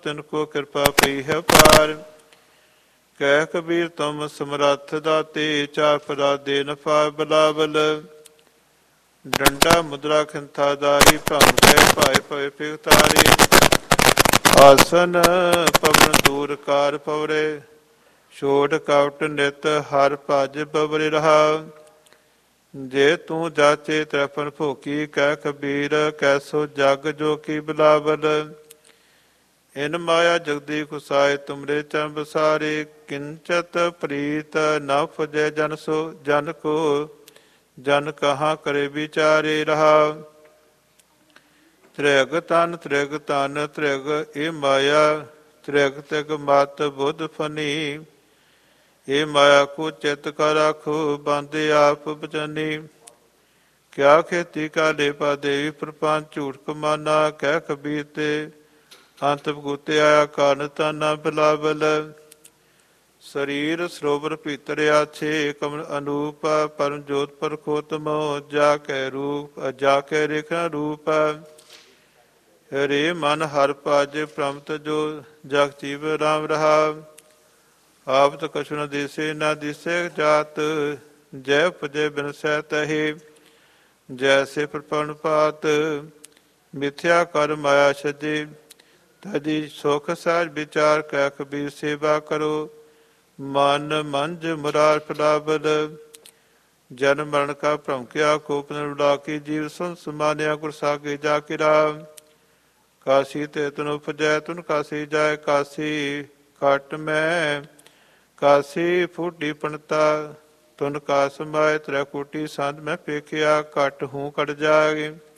ਤਿਨਕੋ ਕਿਰਪਾ ਪਈ ਹੈ ਪਾਰ। ਕਹਿ ਕਬੀਰ ਤੁਮ ਸਮਰੱਥ ਦਾਤੇ, ਚਾਰ ਪਰਾ ਦੇ ਨਫਾ ਬਲਾਵਲ। ਡੰਡਾ ਮੁਦਰਾ ਖਿੰਥਾ ਦਾਰੀ, ਭ੍ਰਮ ਕਹਿ ਭਾਏ ਭਵੇ ਪਿਗਤਾਰੀ। ਆਸਨ ਪਵਨ ਦੂਰ ਕਾਰ ਪਵਰੇ, ਛੋੜ ਕਵਟ ਨਿਤ ਹਰ ਭਜ ਬਵਰੇ ਰਹਾ। ਜੇ ਤੂੰ ਜਾਚੇ ਤ੍ਰੈਪਨ ਭੋਕੀ, ਕਹਿ ਕਬੀਰ ਕੈਸੋ ਜਗ ਜੋ ਕੀ ਬਲਾਵਲ। ਇਨ ਮਾਇਆ ਜਗਦੀ ਕੁਸਾਏ, ਤੁਮਰੇ ਚਰਨ ਬਸਾਰੇ। ਕਿੰਚਤ ਪ੍ਰੀਤ ਨ ਫਜੈ ਜਨ ਸੋ ਜਨ ਕੋ, ਜਨ ਕਹਾਂ ਕਰੇ ਵਿਚਾਰੇ ਰਹਾ। ਤ੍ਰਿਗ ਤਨ ਤ੍ਰਿਗ ਤਨ ਤ੍ਰਿਗ ਇਹ ਮਾਇਆ, ਤ੍ਰਿਗ ਤਿਗ ਮਤ ਬੁੱਧ ਫਨੀ। ਇਹ ਮਾਇਆ ਕੋ ਚਿਤ ਕਰ ਰਾਖੋ, ਬਾਂਧੇ ਆਪ ਬਚਨੀ। ਕਿਆ ਖੇਤੀ ਕਾਲੇ ਪਾ ਦੇਵੀ, ਪ੍ਰਪੰਚ ਝੂਠ ਕਮਾਨਾ। ਕਹਿ ਕਬੀਰ ਤੇ ਅੰਤ ਭਗੂਤੇ ਆਇਆ, ਕਾਰਨ ਤਾਨਾ ਬਿਲਾਵਲ। ਸਰੀਰ ਸਰੋਵਰ ਭੀਤਰ ਆਛੇ, ਕਮਲ ਅਨੂਪ ਪਰਮ ਜੋਤ ਪਰਖੋਤਮੋ। ਜਾ ਕੈ ਰੂਪ ਜਾ ਕੈ ਰੇਖਾ ਰੂਪ, ਰੇ ਮਨ ਹਰ ਭਜ ਪ੍ਰਮਤ ਜੋ। ਜਗ ਜੀਵ ਰਾਮ ਰਹਾ, ਆਪ ਕਛੁ ਨ ਦਿਸੇ ਨ ਦਿਸੈ ਜਾਤ। ਜੈ ਉਪਜੈ ਬਿਨਸੈ ਤਹੇ, ਜੈਸੇ ਪ੍ਰਪਨ ਪਾਤ। ਮਿਥਿਆ ਕਰ ਮਾਇਆ ਛਜੇ, ਤਜੀ ਸੁਖ ਸਹਿਜ ਵਿਚਾਰ। ਕਹਿ ਕਬੀਰ ਸੇਵਾ ਕਰੋ, ਮਨ ਮੰਜ ਮੁਰਾਰ ਫਲਾਵਲ। ਜਨਮ ਮਰਨ ਕਾ ਭ੍ਰਮ ਕਿਆ, ਕੋਪ ਨ ਉਡਾ ਕੇ ਜੀਵ ਸੁਨ ਸਮਾਨਿਆ। ਗੁਰ ਸਾਗੇ ਜਾ ਕੇ ਰਾਮ, ਕਾਸੀ ਤੇ ਤਨ ਉਪਜੈ ਤੁਨ ਕਾਸੀ ਜਾਏ। ਕਾਸੀ ਘਟ ਮੈਂ ਕਾਸੀ ਫੂਟੀ ਪੰਡਤਾ, ਤੁਨ ਕਾ ਸਮਾਏ। ਤ੍ਰੈ ਕੋਟੀ ਸੰਤ ਮੈਂ ਪੇਖਿਆ, ਘਟ ਹੂੰ ਘਟ ਜਾਏ।